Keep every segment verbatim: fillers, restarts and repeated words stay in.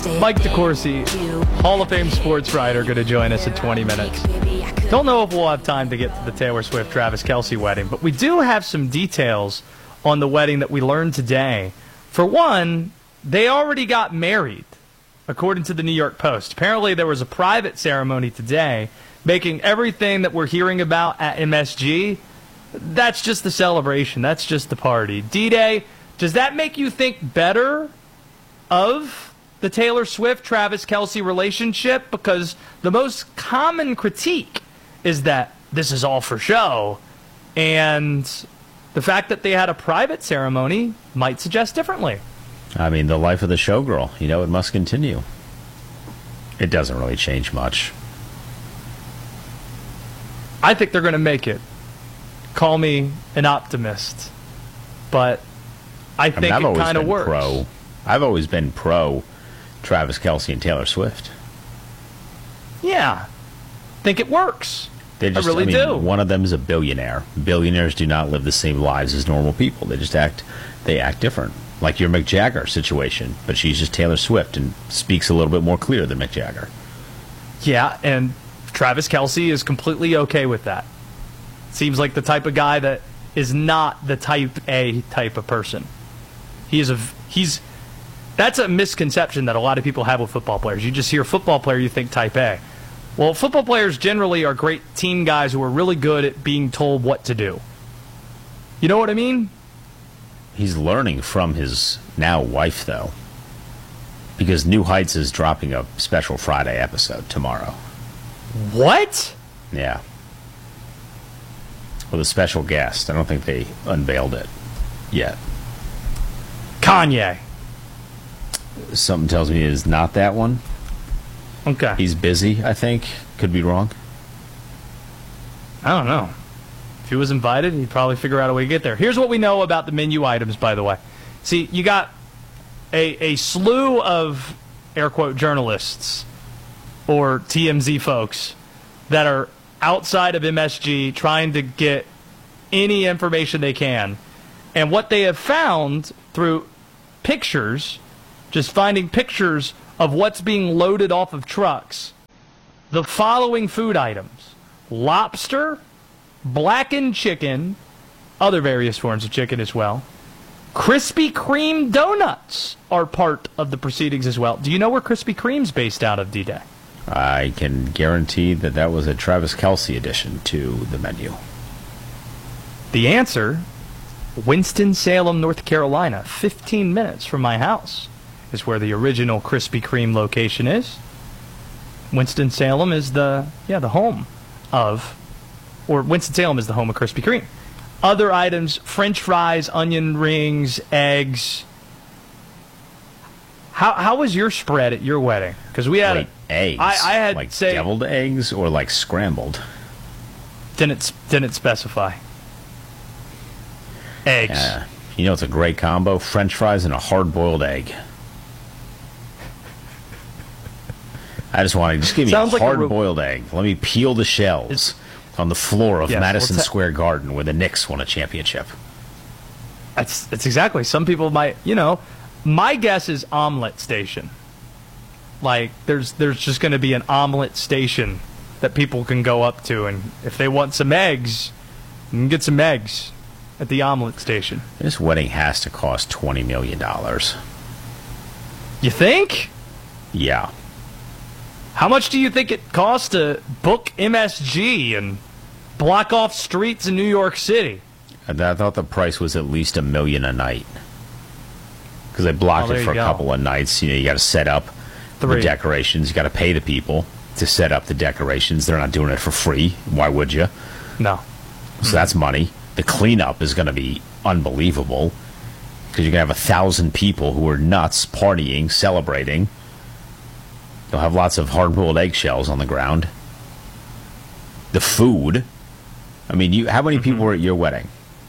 Mike DeCourcy, Hall of Fame sports writer, going to join us in twenty minutes. Don't know if we'll have time to get to the Taylor Swift-Travis Kelce wedding, but we do have some details on the wedding that we learned today. For one, they already got married, according to the New York Post. Apparently, there was a private ceremony today, making everything that we're hearing about at M S G, that's just the celebration. That's just the party. D-Day, does that make you think better of the Taylor Swift-Travis Kelce relationship? Because the most common critique is that this is all for show, and the fact that they had a private ceremony might suggest differently. I mean, the life of the showgirl, you know, it must continue. It doesn't really change much. I think they're going to make it. Call me an optimist, but I think I mean, it kind of works. Pro, I've always been pro Travis Kelce and Taylor Swift. Yeah, think it works. They just, I really I mean, do. One of them is a billionaire. Billionaires do not live the same lives as normal people. They just act, they act different. Like your Mick Jagger situation, but she's just Taylor Swift and speaks a little bit more clear than Mick Jagger. Yeah, and Travis Kelce is completely okay with that. Seems like the type of guy that is not the type A type of person. He is a he's that's a misconception that a lot of people have with football players. You just hear football player, you think type A. Well, football players generally are great team guys who are really good at being told what to do. You know what I mean? He's learning from his now wife, though, because New Heights is dropping a special Friday episode tomorrow. What? Yeah. With a special guest. I don't think they unveiled it yet. Kanye. Something tells me it is not that one. Okay. He's busy, I think. Could be wrong. I don't know. If he was invited, he'd probably figure out a way to get there. Here's what we know about the menu items, by the way. See, you got a, a slew of, air quote, journalists or T M Z folks that are outside of M S G trying to get any information they can. And what they have found through pictures, just finding pictures of what's being loaded off of trucks, the following food items: lobster, blackened chicken, other various forms of chicken as well. Krispy Kreme donuts are part of the proceedings as well. Do you know where Krispy Kreme's based out of, D-Day? I can guarantee that that was a Travis Kelce addition to the menu. The answer, Winston-Salem, North Carolina, fifteen minutes from my house, is where the original Krispy Kreme location is. Winston-Salem is the, yeah, the home of, or Winston-Salem is the home of Krispy Kreme. Other items, French fries, onion rings, eggs. How how was your spread at your wedding? Because we had Wait, a, eggs. I, I had like say deviled eggs or like scrambled. Didn't didn't specify. Eggs. Yeah. You know, it's a great combo: French fries and a hard-boiled egg. I just want to just give me Sounds a like a hard-boiled egg. Let me peel the shells It's, on the floor of yes, Madison what's that? Square Garden where the Knicks won a championship. That's that's exactly. Some people might, you know. My guess is omelet station. Like there's there's just going to be an omelet station that people can go up to, and if they want some eggs, you can get some eggs at the omelet station. This wedding has to cost twenty million dollars. You think? Yeah. How much do you think it costs to book M S G and block off streets in New York City? I, I thought the price was at least a million a night. Because they blocked Oh, it there for a you go. couple of nights. You know, you got to set up Three. the decorations. You got to pay the people to set up the decorations. They're not doing it for free. Why would you? No. So that's money. The cleanup is going to be unbelievable. Because you're going to have a thousand people who are nuts, partying, celebrating. They'll have lots of hard-boiled eggshells on the ground. The food. I mean, you. How many people Mm-hmm. were at your wedding?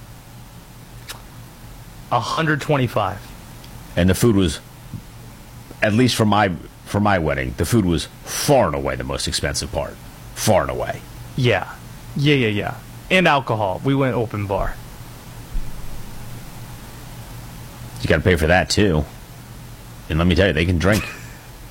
one hundred twenty-five. And the food was, at least for my for my wedding, the food was far and away the most expensive part. Far and away. Yeah. Yeah, yeah, yeah. And alcohol. We went open bar. You got to pay for that, too. And let me tell you, they can drink.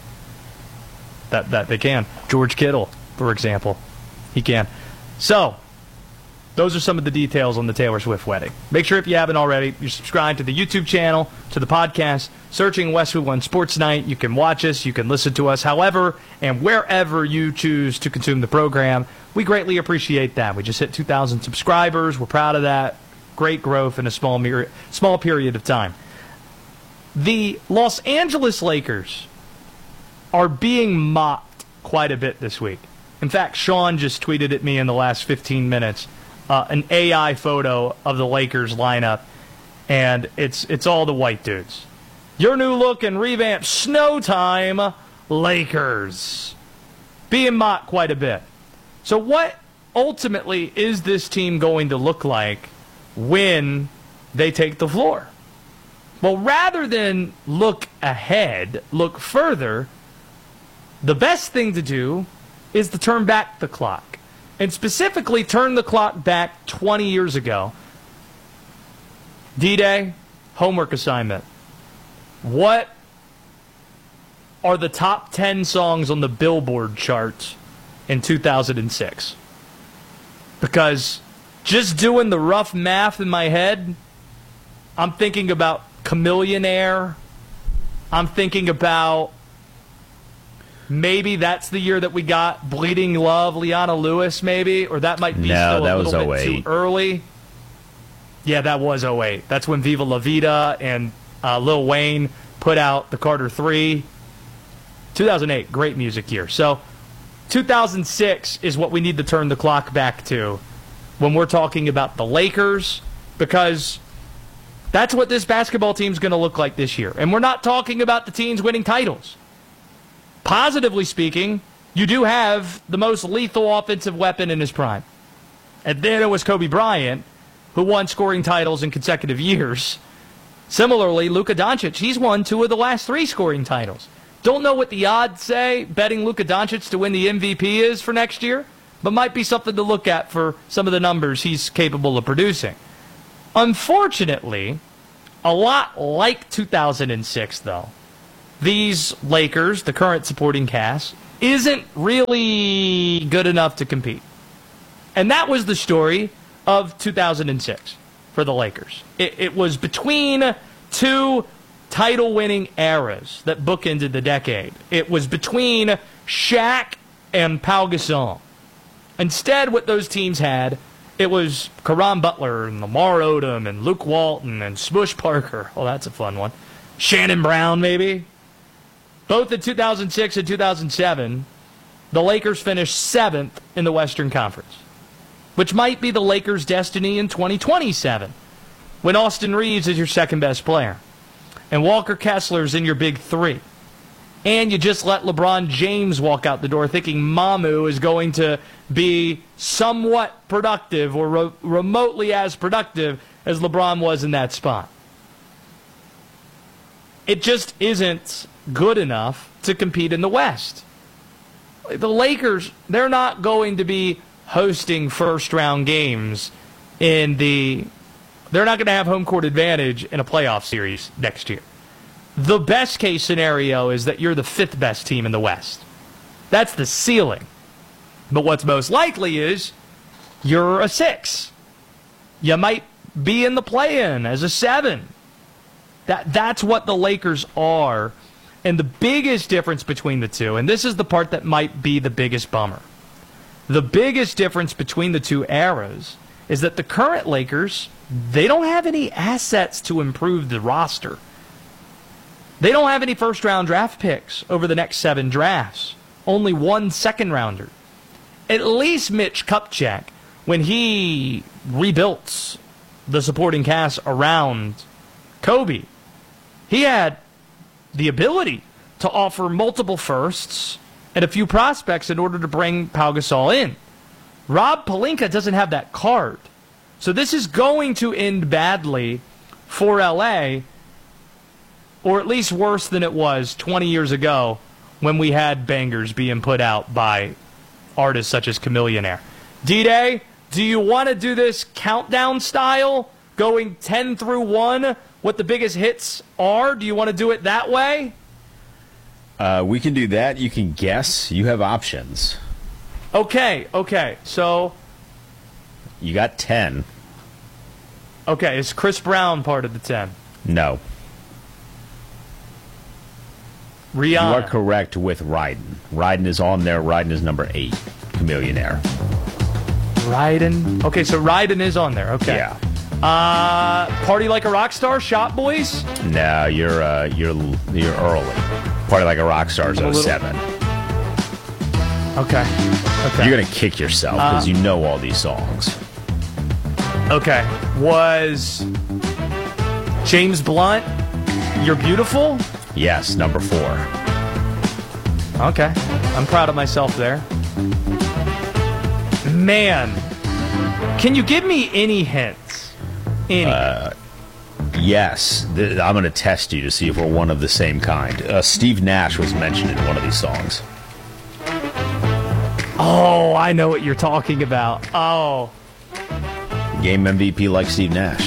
that, that they can. George Kittle, for example, he can. So, those are some of the details on the Taylor Swift wedding. Make sure if you haven't already, you subscribe to the YouTube channel, to the podcast, searching Westwood One Sports Night. You can watch us, you can listen to us, however and wherever you choose to consume the program. We greatly appreciate that. We just hit two thousand subscribers. We're proud of that. Great growth in a small, mir- small period of time. The Los Angeles Lakers are being mocked quite a bit this week. In fact, Sean just tweeted at me in the last fifteen minutes uh, an A I photo of the Lakers lineup, and it's it's all the white dudes. Your new look and revamped Snow Time Lakers. Being mocked quite a bit. So what ultimately is this team going to look like when they take the floor? Well, rather than look ahead, look further, the best thing to do is to turn back the clock. And specifically turn the clock back twenty years ago. D-Day, homework assignment. What are the top ten songs on the Billboard charts in two thousand six? Because just doing the rough math in my head, I'm thinking about Chameleonaire. I'm thinking about maybe that's the year that we got Bleeding Love, Leona Lewis, maybe, or that might be no, still that a was little bit too early. Yeah, that was oh eight. That's when Viva La Vida and uh, Lil Wayne put out the Carter three. two thousand eight, great music year. So two thousand six is what we need to turn the clock back to when we're talking about the Lakers, because that's what this basketball team's going to look like this year. And we're not talking about the teams winning titles. Positively speaking, you do have the most lethal offensive weapon in his prime. And then it was Kobe Bryant, who won scoring titles in consecutive years. Similarly, Luka Doncic, he's won two of the last three scoring titles. Don't know what the odds say betting Luka Doncic to win the M V P is for next year, but might be something to look at for some of the numbers he's capable of producing. Unfortunately, a lot like two thousand six, though, these Lakers, the current supporting cast, isn't really good enough to compete. And that was the story of two thousand six for the Lakers. It, it was between two title-winning eras that bookended the decade. It was between Shaq and Pau Gasol. Instead, what those teams had, it was Caron Butler and Lamar Odom and Luke Walton and Smush Parker. Oh, that's a fun one. Shannon Brown, maybe. Both in two thousand six and two thousand seven, the Lakers finished seventh in the Western Conference, which might be the Lakers' destiny in twenty twenty-seven, when Austin Reeves is your second-best player, and Walker Kessler's in your big three, and you just let LeBron James walk out the door thinking Mamu is going to be somewhat productive or re- remotely as productive as LeBron was in that spot. It just isn't good enough to compete in the West. The Lakers, they're not going to be hosting first-round games in the... They're not going to have home court advantage in a playoff series next year. The best-case scenario is that you're the fifth-best team in the West. That's the ceiling. But what's most likely is you're a six. You might be in the play-in as a seven. That, that's what the Lakers are. And the biggest difference between the two, and this is the part that might be the biggest bummer, the biggest difference between the two eras is that the current Lakers, they don't have any assets to improve the roster. They don't have any first-round draft picks over the next seven drafts. Only one second-rounder. At least Mitch Kupchak, when he rebuilt the supporting cast around Kobe, he had the ability to offer multiple firsts and a few prospects in order to bring Pau Gasol in. Rob Pelinka doesn't have that card. So this is going to end badly for L A, or at least worse than it was twenty years ago when we had bangers being put out by artists such as Chameleonaire. D-Day, do you want to do this countdown style, going ten through one, what the biggest hits are? Do you want to do it that way? Uh, we can do that. You can guess. You have options. Okay, okay. So, You got ten. okay, is Chris Brown part of the ten? No. Rihanna. You are correct with Ryden. Ryden is on there. Ryden is number eight. Chameleonaire. Ryden. Okay, so Ryden is on there. Okay. Yeah. Uh, Party Like a Rock Star, Shop Boys. No, you're uh, you're you're early. Party Like a Rock Star's I'm a oh little- seven. Okay. Okay. You're gonna kick yourself because Uh, you know all these songs. Okay. Was James Blunt, You're Beautiful? Yes, number four. Okay. I'm proud of myself there. Man, can you give me any hints? Any? Yes, th- I'm gonna test you to see if we're one of the same kind. Uh, Steve Nash was mentioned in one of these songs. oh, I know what you're talking about. Oh. Game M V P like Steve Nash.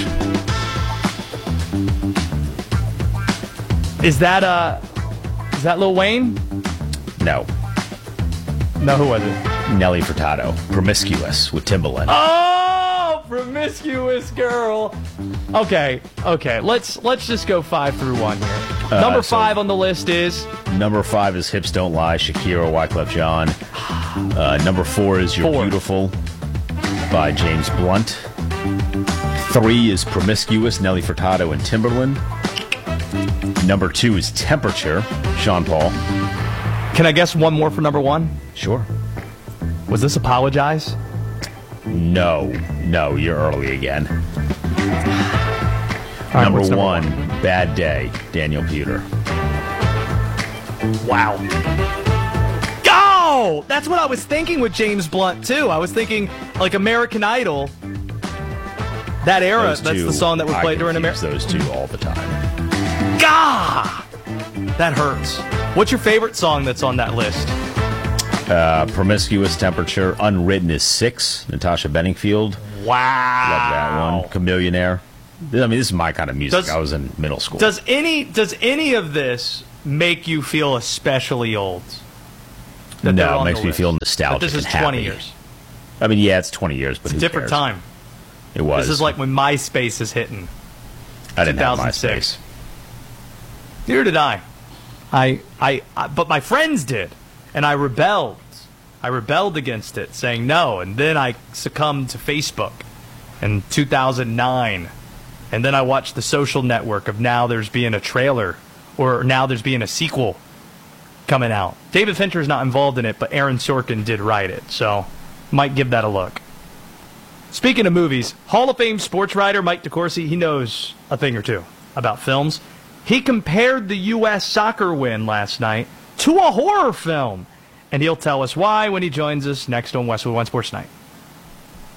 Is that, uh, is that Lil Wayne? No, No, who was it? Nelly Furtado. Promiscuous with Timbaland. Oh, promiscuous girl. Okay, okay. Let's let's just go five through one here. Uh, Number so- five on the list is Number five is Hips Don't Lie, Shakira, Wyclef Jean. Uh, number four is You're Four. Beautiful by James Blunt. Three is Promiscuous, Nelly Furtado and Timberland. Number two is Temperature, Sean Paul. Can I guess one more for number one? Sure. Was this Apologize? No, no, you're early again. All right, number, what's one, Bad Day, Daniel Pewter. Wow. Go! That's what I was thinking with James Blunt too. I was thinking like American Idol. That era, Those that's two, the song that was I played during confuse American. those two all the time. Gah! That hurts. What's your favorite song that's on that list? Uh, Promiscuous, Temperature, Unwritten is six, Natasha Bedingfield. Wow. Love that one. Chameleonaire. I mean, this is my kind of music. Does- I was in middle school. Does any does any of this make you feel especially old? That they're no, on it makes the me list? feel nostalgic. But this is and happy. twenty years. I mean, yeah, it's twenty years, but It's a who different cares? time. It was. This is like when MySpace is hitting. I didn't have two thousand six. MySpace. Neither did I. I, I, I. But my friends did, and I rebelled. I rebelled against it, saying no, and then I succumbed to Facebook in two thousand nine, and then I watched The Social Network of now there's being a trailer, or now there's being a sequel coming out. David Fincher's not involved in it, but Aaron Sorkin did write it, so might give that a look. Speaking of movies, Hall of Fame sports writer Mike DeCourcy, he knows a thing or two about films. He compared the U S soccer win last night to a horror film, and he'll tell us why when he joins us next on Westwood One Sports Night.